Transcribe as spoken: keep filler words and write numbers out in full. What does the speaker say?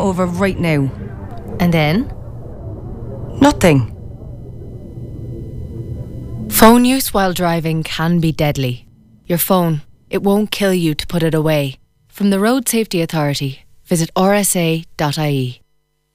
over right now. And then? Nothing. Phone use while driving can be deadly. Your phone, it won't kill you to put it away. From the Road Safety Authority, visit r s a dot i e.